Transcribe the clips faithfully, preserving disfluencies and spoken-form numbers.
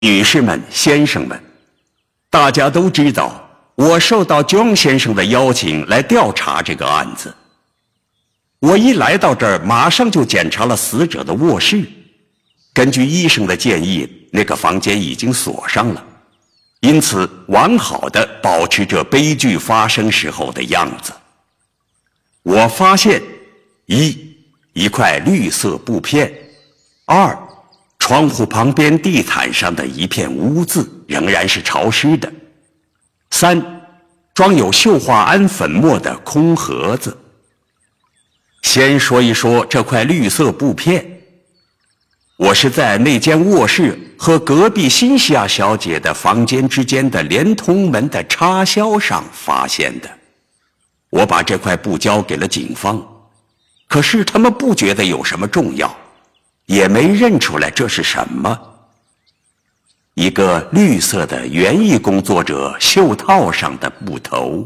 女士们、先生们，大家都知道，我受到 John 先生的邀请来调查这个案子。我一来到这儿，马上就检查了死者的卧室。根据医生的建议，那个房间已经锁上了，因此完好的保持着悲剧发生时候的样子。我发现：一，一块绿色布片；二，窗户旁边地毯上的一片污渍仍然是潮湿的；三，装有溴化铵粉末的空盒子。先说一说这块绿色布片，我是在那间卧室和隔壁辛西亚小姐的房间之间的连通门的插销上发现的。我把这块布交给了警方，可是他们不觉得有什么重要，也没认出来这是什么。一个绿色的园艺工作者袖套上的布头。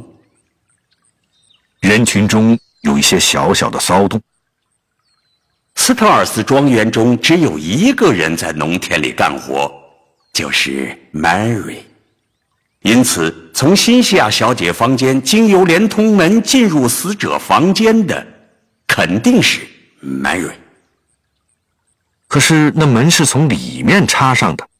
人群中有一些小小的骚动。 斯特尔斯庄园中只有一个人在农田里干活，就是 Mary。 因此从辛西亚小姐房间经由连通门进入死者房间的肯定是 Mary。 可是那门是从里面插上的，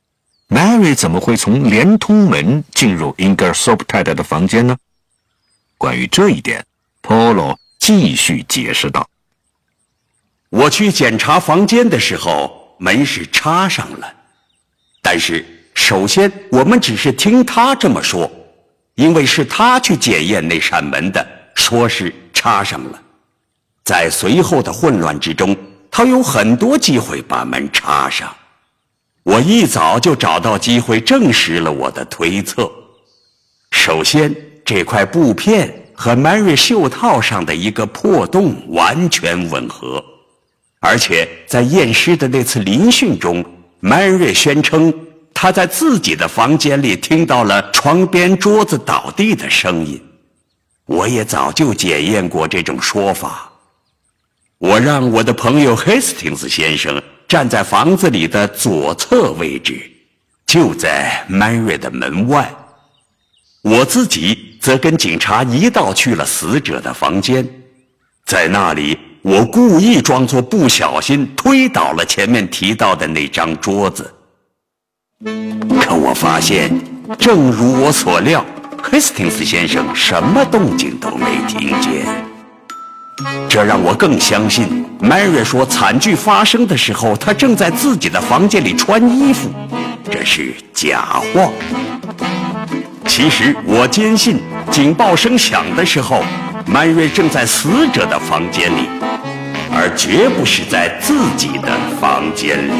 Mary 怎么会从连通门进入 Ingersoll 太太的房间呢？关于这一点， Polo 继续解释道： 我去检查房间的时候，门是插上了，但是首先我们只是听他这么说，因为是他去检验那扇门的，说是插上了。在随后的混乱之中，他有很多机会把门插上。我一早就找到机会证实了我的推测。首先，这块布片和 Mary 袖套上的一个破洞完全吻合，而且在验尸的那次聆讯中， Mary 宣称她在自己的房间里听到了床边桌子倒地的声音。我也早就检验过这种说法。我让我的朋友 Hastings 先生站在房子里的左侧位置，就在 Mary 的门外。我自己则跟警察一道去了死者的房间。在那里，我故意装作不小心推倒了前面提到的那张桌子。可我发现，正如我所料， Hastings 先生什么动静都没听见。这让我更相信 Mary 说惨剧发生的时候，她正在自己的房间里穿衣服，这是假话。其实我坚信，警报声响的时候， Mary 正在死者的房间里，而绝不是在自己的房间里。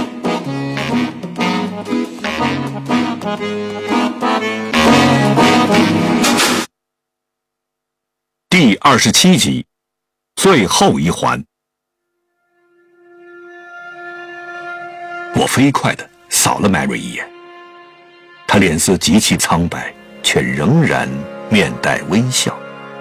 第二十七集，最后一环。我飞快地扫了 Mary 一眼，她脸色极其苍白，却仍然面带微笑。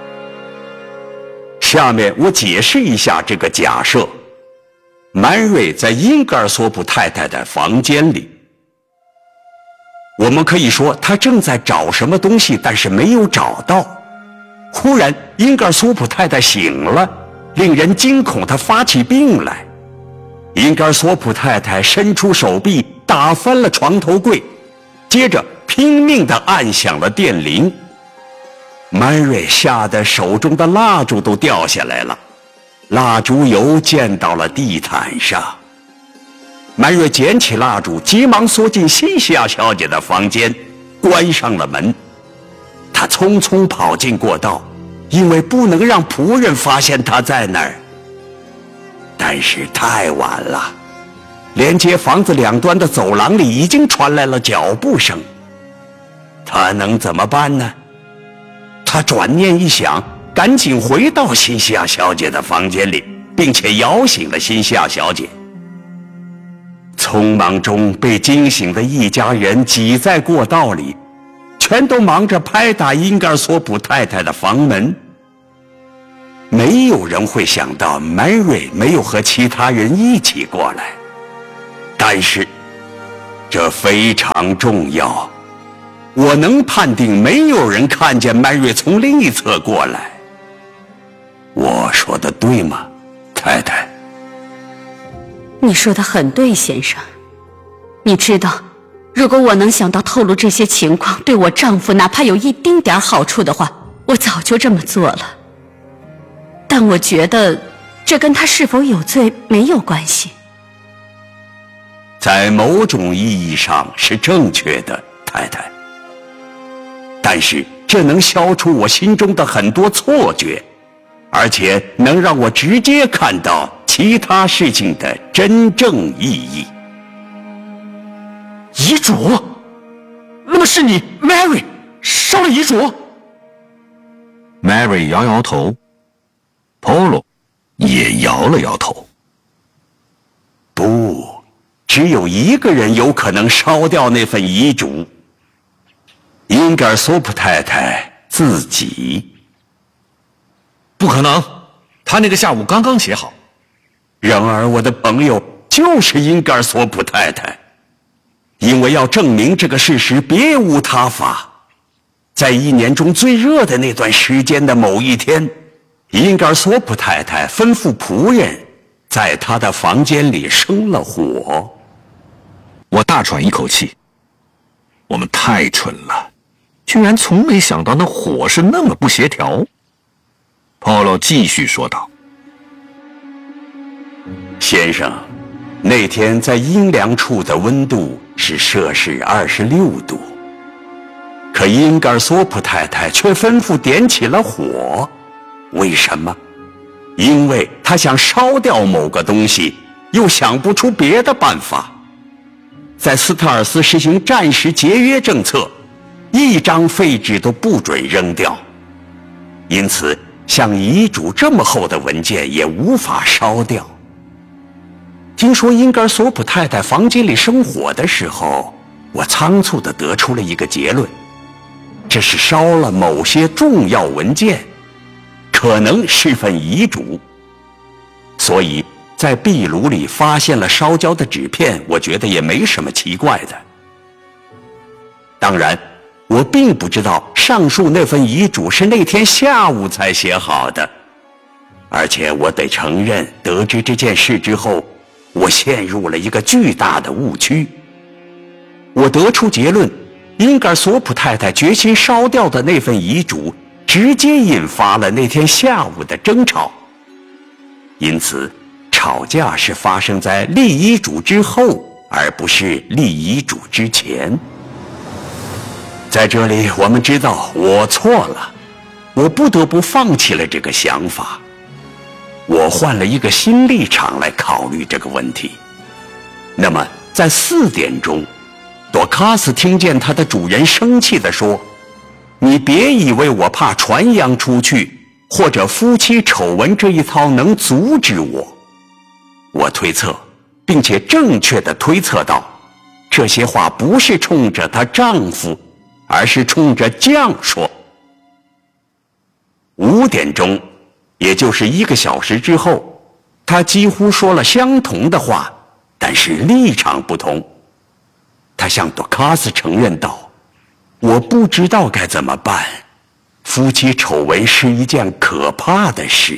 下面我解释一下这个假设。Mary 在英格尔索普太太的房间里，我们可以说她正在找什么东西，但是没有找到。忽然英格尔索普太太醒了，令人惊恐，她发起病来。英格尔索普太太伸出手臂打翻了床头柜，接着拼命地按响了电铃。Mary 吓得手中的蜡烛都掉下来了，蜡烛油溅到了地毯上。Mary 捡起蜡烛，急忙缩进辛西亚小姐的房间，关上了门。她匆匆跑进过道，因为不能让仆人发现她在那儿。但是太晚了，连接房子两端的走廊里已经传来了脚步声。她能怎么办呢？他转念一想，赶紧回到辛西亚小姐的房间里，并且摇醒了辛西亚小姐。匆忙中被惊醒的一家人挤在过道里，全都忙着拍打英格尔索普太太的房门。没有人会想到 Mary 没有和其他人一起过来，但是这非常重要。我能判定没有人看见麦瑞从另一侧过来。我说的对吗，太太？ 你说的很对，先生。你知道，如果我能想到透露这些情况对我丈夫哪怕有一丁点好处的话，我早就这么做了。但我觉得这跟他是否有罪没有关系。 在某种意义上是正确的，太太。但是这能消除我心中的很多错觉，而且能让我直接看到其他事情的真正意义。 遗嘱？那么是你 Mary 烧了遗嘱？ Mary 摇摇头， Polo 也摇了摇头。 不，只有一个人有可能烧掉那份遗嘱，英格尔索普太太自己。 不可能，她那个下午刚刚写好。 然而我的朋友就是英格尔索普太太，因为要证明这个事实别无他法。在一年中最热的那段时间的某一天，英格尔索普太太吩咐仆人在她的房间里生了火。 我大喘一口气，我们太蠢了，居然从没想到那火是那么不协调。Polo 继续说道： 先生，那天在阴凉处的温度是摄氏二十六度，可英格尔索普太太却吩咐点起了火。为什么？因为她想烧掉某个东西，又想不出别的办法。在斯特尔斯实行战时节约政策，一张废纸都不准扔掉，因此像遗嘱这么厚的文件也无法烧掉。听说英格尔索普太太房间里生火的时候，我仓促地得出了一个结论，这是烧了某些重要文件，可能是份遗嘱。所以在壁炉里发现了烧焦的纸片，我觉得也没什么奇怪的。当然，我并不知道上述那份遗嘱是那天下午才写好的，而且我得承认，得知这件事之后，我陷入了一个巨大的误区。我得出结论，英格尔索普太太决心烧掉的那份遗嘱直接引发了那天下午的争吵，因此吵架是发生在立遗嘱之后，而不是立遗嘱之前。在这里我们知道我错了，我不得不放弃了这个想法。我换了一个新立场来考虑这个问题。那么在四点钟，朵卡斯听见他的主人生气地说：你别以为我怕传扬出去，或者夫妻丑闻这一套能阻止我。我推测，并且正确地推测到，这些话不是冲着她丈夫，而是冲着酱说。五点钟，也就是一个小时之后，他几乎说了相同的话，但是立场不同。他向朵卡斯承认道：我不知道该怎么办，夫妻丑闻是一件可怕的事。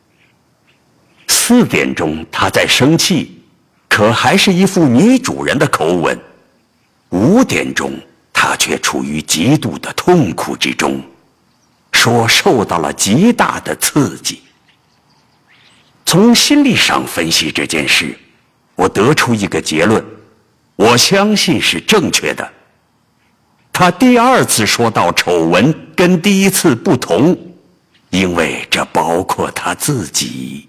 四点钟他在生气，可还是一副女主人的口吻。五点钟他却处于极度的痛苦之中，说受到了极大的刺激。从心理上分析这件事，我得出一个结论，我相信是正确的。他第二次说到丑闻跟第一次不同，因为这包括他自己。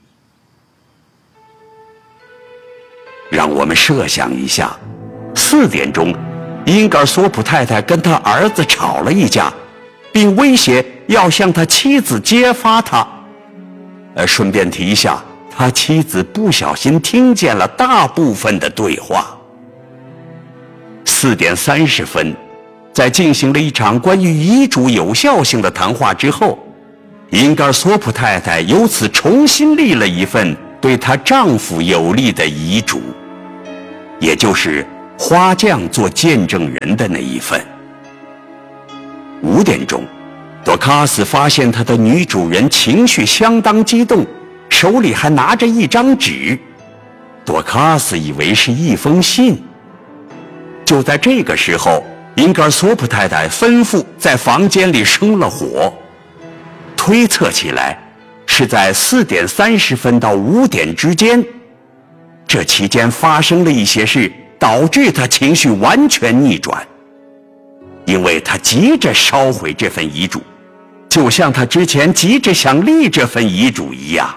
让我们设想一下，四点钟，英格尔索普太太跟他儿子吵了一架，并威胁要向他妻子揭发他。呃，顺便提一下，他妻子不小心听见了大部分的对话。四点三十分，在进行了一场关于遗嘱有效性的谈话之后，英格尔索普太太由此重新立了一份对她丈夫有利的遗嘱，也就是花匠做见证人的那一份。五点钟，朵卡斯发现她的女主人情绪相当激动，手里还拿着一张纸。朵卡斯以为是一封信。就在这个时候，英格尔索普太太吩咐在房间里生了火。推测起来是在四点三十分到五点之间，这期间发生了一些事，导致他情绪完全逆转。因为他急着烧毁这份遗嘱，就像他之前急着想立这份遗嘱一样。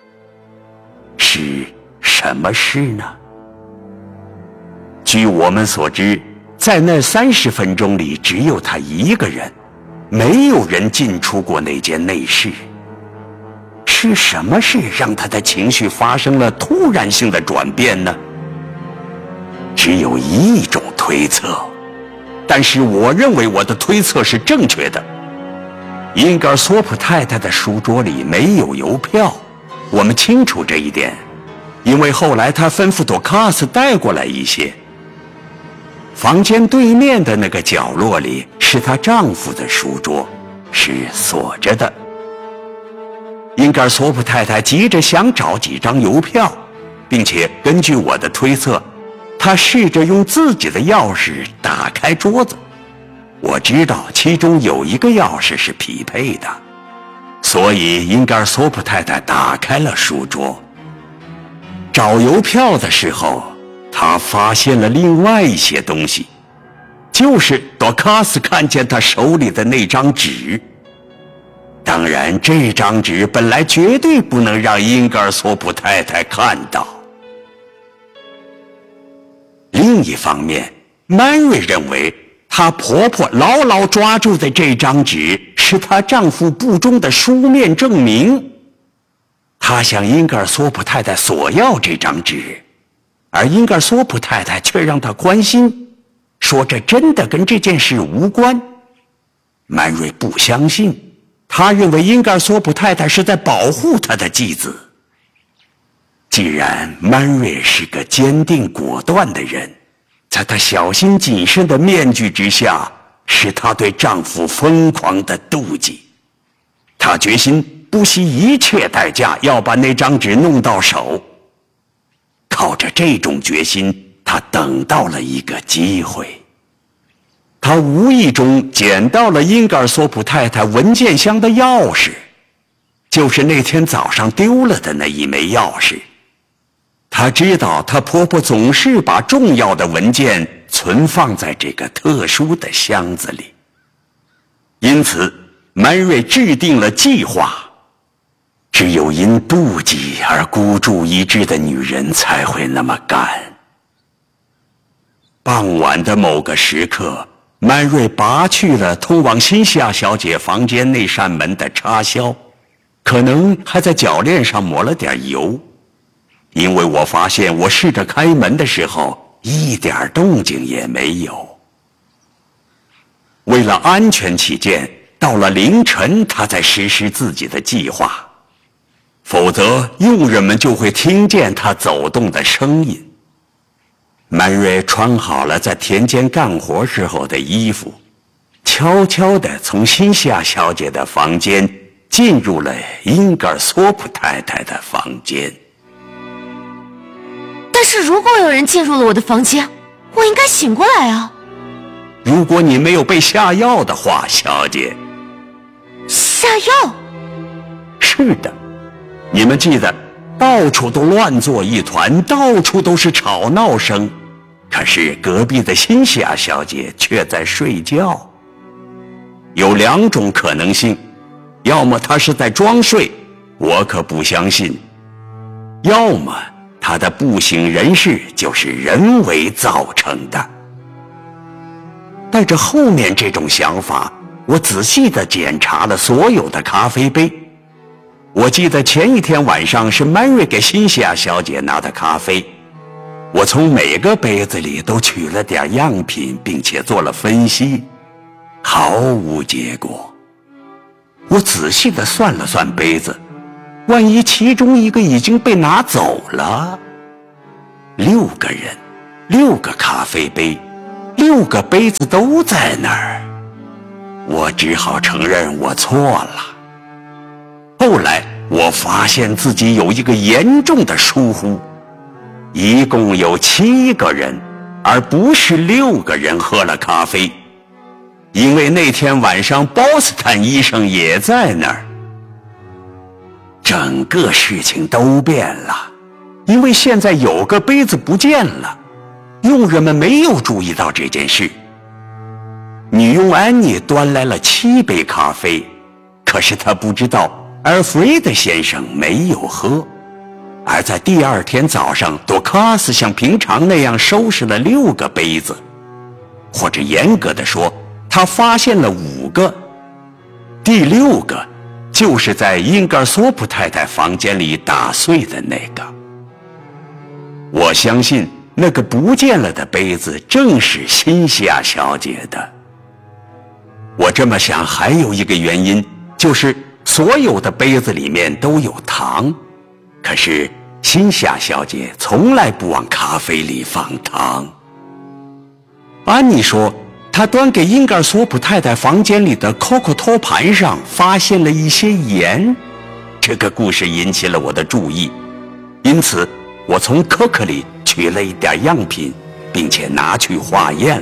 是什么事呢？据我们所知，在那三十分钟里，只有他一个人，没有人进出过那间内室。是什么事让他的情绪发生了突然性的转变呢？只有一种推测，但是我认为我的推测是正确的。英格尔索普太太的书桌里没有邮票，我们清楚这一点，因为后来她吩咐朵卡斯带过来一些。房间对面的那个角落里是她丈夫的书桌，是锁着的。英格尔索普太太急着想找几张邮票，并且根据我的推测，她试着用自己的钥匙打开桌子。我知道其中有一个钥匙是匹配的，所以英格尔索普太太打开了书桌。找邮票的时候，她发现了另外一些东西，就是朵卡斯看见她手里的那张纸。当然，这张纸本来绝对不能让英格尔索普太太看到。另一方面，曼瑞认为她婆婆牢牢抓住的这张纸是她丈夫不忠的书面证明。她向英格尔索普太太索要这张纸，而英格尔索普太太却让她关心，说这真的跟这件事无关。曼瑞不相信，他认为英格尔索普太太是在保护他的继子。既然曼瑞是个坚定果断的人，在她小心谨慎的面具之下，是她对丈夫疯狂的妒忌。她决心不惜一切代价要把那张纸弄到手。靠着这种决心，她等到了一个机会。她无意中捡到了英格尔索普太太文件箱的钥匙，就是那天早上丢了的那一枚钥匙。她知道她婆婆总是把重要的文件存放在这个特殊的箱子里，因此曼瑞制定了计划。只有因妒忌而孤注一掷的女人才会那么干。傍晚的某个时刻，曼瑞拔去了通往辛西亚小姐房间那扇门的插销，可能还在铰链上抹了点油。因为我发现我试着开门的时候，一点动静也没有。为了安全起见，到了凌晨他才实施自己的计划，否则佣人们就会听见他走动的声音。曼瑞穿好了在田间干活时候的衣服，悄悄地从辛西亚小姐的房间进入了英格尔索普太太的房间。 但是如果有人进入了我的房间，我应该醒过来啊。 如果你没有被下药的话，小姐。 下药？ 是的，你们记得，到处都乱作一团，到处都是吵闹声，可是隔壁的辛西亚小姐却在睡觉。有两种可能性，要么她是在装睡，我可不相信；要么她的不省人事就是人为造成的。带着后面这种想法，我仔细地检查了所有的咖啡杯。我记得前一天晚上是曼瑞给辛西亚小姐拿的咖啡，我从每个杯子里都取了点样品，并且做了分析，毫无结果。我仔细地算了算杯子，万一其中一个已经被拿走了。六个人， 六个咖啡杯，六个杯子都在那儿。我只好承认我错了。后来我发现自己有一个严重的疏忽，一共有七个人，而不是六个人喝了咖啡。因为那天晚上波斯坦医生也在那儿。整个事情都变了，因为现在有个杯子不见了，佣人们没有注意到这件事。女佣安妮端来了七杯咖啡，可是她不知道阿尔弗雷德先生没有喝。而在第二天早上，多卡斯像平常那样收拾了六个杯子，或者严格的说，他发现了五个，第六个就是在英格尔索普太太房间里打碎的那个。我相信那个不见了的杯子正是辛西亚小姐的。我这么想还有一个原因，就是所有的杯子里面都有糖，可是辛西亚小姐从来不往咖啡里放糖。安妮说她端给英格尔索普太太房间里的 Coco 托盘上发现了一些盐，这个故事引起了我的注意，因此我从 Coco 里取了一点样品，并且拿去化验了。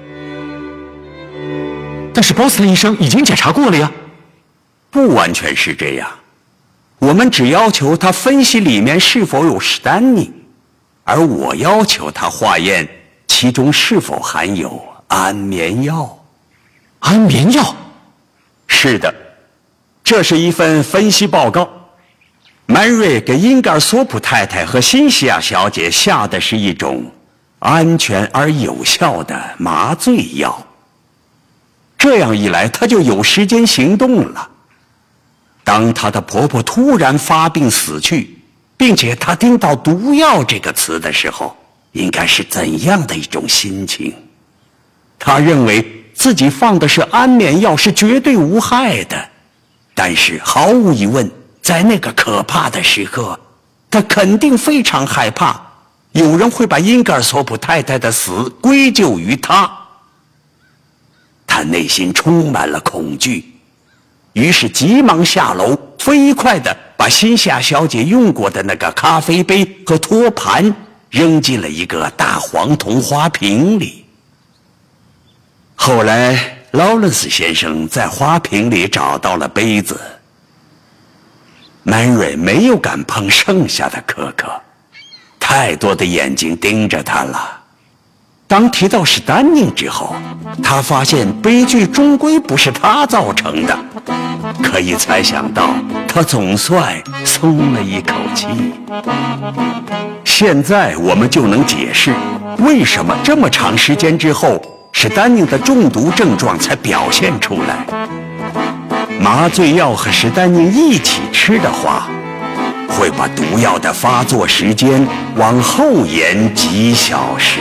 但是波斯特医生已经检查过了呀。 不完全是这样，我们只要求他分析里面是否有史丹宁，而我要求他化验其中是否含有安眠药。 安眠药？ 是的，这是一份分析报告。曼瑞给英格尔索普太太和辛西亚小姐下的是一种安全而有效的麻醉药，这样一来她就有时间行动了。当她的婆婆突然发病死去，并且她听到毒药这个词的时候，应该是怎样的一种心情？她认为自己放的是安眠药是绝对无害的，但是毫无疑问，在那个可怕的时刻，她肯定非常害怕有人会把英格尔索普太太的死归咎于她。她内心充满了恐惧，于是急忙下楼，飞快地把辛西亚小姐用过的那个咖啡杯和托盘扔进了一个大黄铜花瓶里。后来劳伦斯先生在花瓶里找到了杯子，曼瑞没有敢碰剩下的可可，太多的眼睛盯着他了。当提到史丹宁之后，他发现悲剧终归不是他造成的，可以猜想到他总算松了一口气。现在我们就能解释为什么这么长时间之后史丹宁的中毒症状才表现出来。麻醉药和史丹宁一起吃的话，会把毒药的发作时间往后延几小时。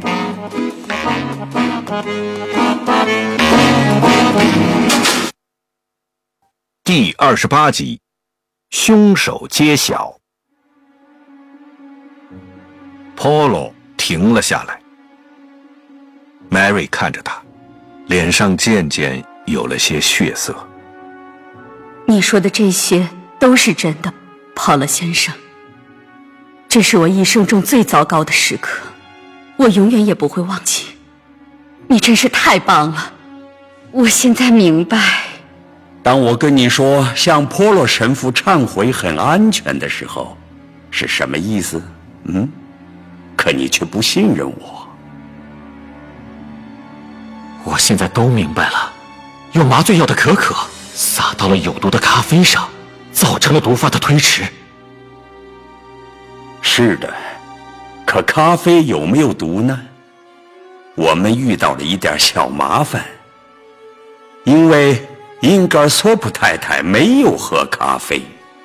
第二十八集，凶手揭晓。Polo 停了下来。Mary 看着他，脸上渐渐有了些血色。 你说的这些都是真的，Polo先生。这是我一生中最糟糕的时刻，我永远也不会忘记。你真是太棒了，我现在明白。 当我跟你说向波洛神父忏悔很安全的时候，是什么意思？嗯？可你却不信任我。 我现在都明白了，用麻醉药的可可洒到了有毒的咖啡上，造成了毒发的推迟。 是的，可咖啡有没有毒呢？我们遇到了一点小麻烦，因为英格尔索普太太没有喝咖啡。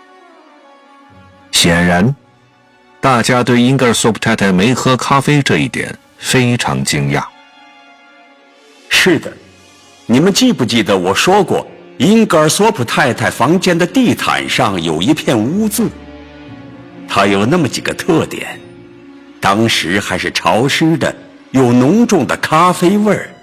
显然，大家对英格尔索普太太没喝咖啡这一点非常惊讶。 是的，你们记不记得我说过，英格尔索普太太房间的地毯上有一片污渍？它有那么几个特点： 当时还是潮湿的，有浓重的咖啡味儿。